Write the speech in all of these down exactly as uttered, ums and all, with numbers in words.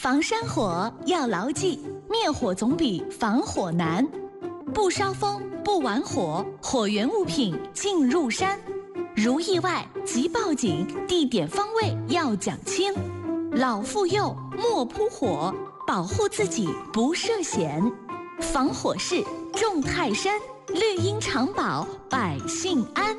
防山火要牢记，灭火总比防火难。不烧风，不玩火，火源物品进入山。如意外即报警，地点方位要讲清。老妇幼莫扑火，保护自己不涉险。防火势众泰山，绿荫长保百姓安。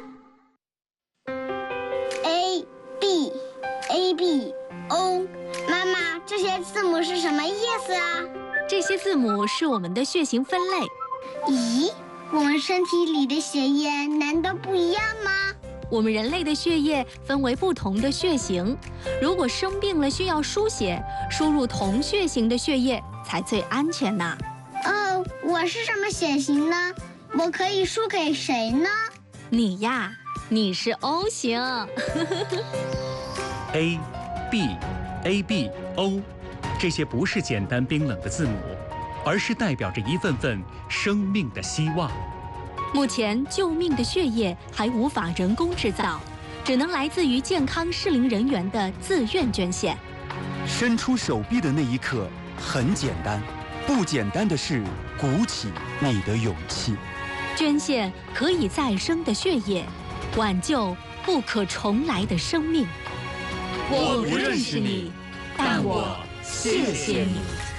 A B A B O， 妈妈，这些字母是什么意思啊？ 这些字母是我们的血型分类。 咦，我们身体里的血液难道不一样吗？ 我们人类的血液分为不同的血型，如果生病了需要输血，输入同血型的血液才最安全呢。 哦，我是什么血型呢？我可以输给谁呢？ 你呀，你是 O 型。 A B A B O， 这些不是简单冰冷的字母，而是代表着一份份生命的希望。 目前救命的血液还无法人工制造，只能来自于健康适龄人员的自愿捐献。 伸出手臂的那一刻很简单，不简单的是鼓起你的勇气。 捐献可以再生的血液，挽救不可重来的生命。 我不认识你，但我谢谢你。